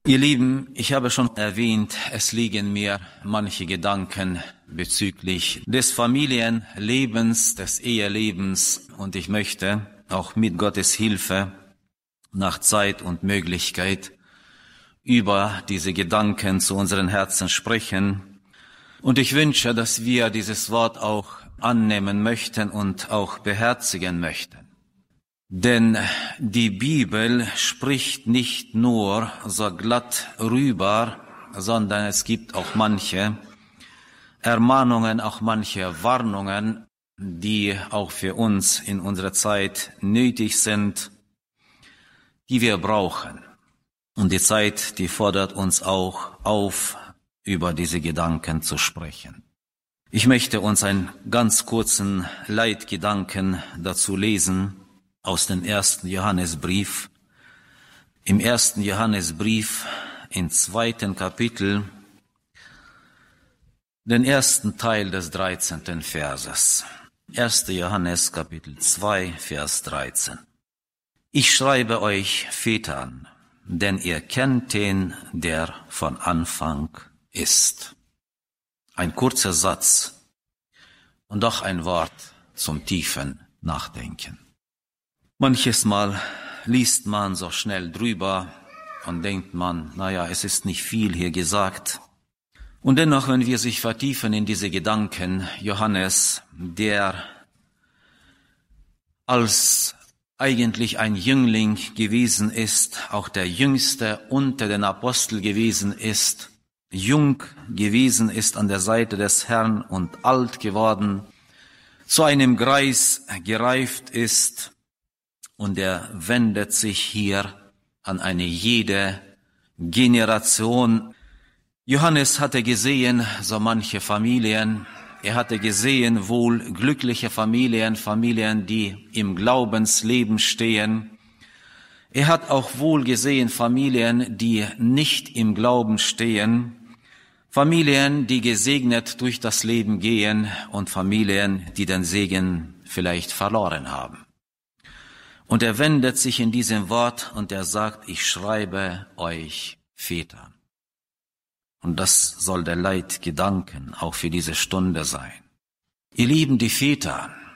Ihr Lieben, ich habe schon erwähnt, es liegen mir manche Gedanken bezüglich des Familienlebens, des Ehelebens, und ich möchte auch mit Gottes Hilfe nach Zeit und Möglichkeit über diese Gedanken zu unseren Herzen sprechen. Und ich wünsche, dass wir dieses Wort auch annehmen möchten und auch beherzigen möchten. Denn die Bibel spricht nicht nur so glatt rüber, sondern es gibt auch manche Ermahnungen, auch manche Warnungen, die auch für uns in unserer Zeit nötig sind, die wir brauchen. Und die Zeit, die fordert uns auch auf, über diese Gedanken zu sprechen. Ich möchte uns einen ganz kurzen Leitgedanken dazu lesen, aus dem 1. Johannesbrief. Im 1. Johannesbrief, im 2. Kapitel, den ersten Teil des 13. Verses. 1. Johannes, Kapitel 2, Vers 13. Ich schreibe euch Vätern, denn ihr kennt den, der von Anfang ist. Ein kurzer Satz und doch ein Wort zum tiefen Nachdenken. Manches Mal liest man so schnell drüber und denkt man, es ist nicht viel hier gesagt. Und dennoch, wenn wir sich vertiefen in diese Gedanken, Johannes, der als eigentlich ein Jüngling gewesen ist, auch der Jüngste unter den Aposteln gewesen ist, jung gewesen ist an der Seite des Herrn und alt geworden, zu einem Greis gereift ist, und er wendet sich hier an eine jede Generation. Johannes hatte gesehen so manche Familien. Er hatte gesehen wohl glückliche Familien, die im Glaubensleben stehen. Er hat auch wohl gesehen Familien, die nicht im Glauben stehen. Familien, die gesegnet durch das Leben gehen, und Familien, die den Segen vielleicht verloren haben. Und er wendet sich in diesem Wort und er sagt, ich schreibe euch Väter. Und das soll der Leitgedanken auch für diese Stunde sein. Ihr Lieben, die Väter,